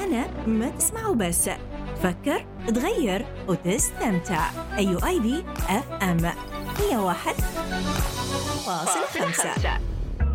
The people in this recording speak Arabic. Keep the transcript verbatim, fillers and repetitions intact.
معانا ما تسمعوا بس، فكر، تغير وتستمتع. أيو آي بي إف إم مية وواحد فاصلة خمسة.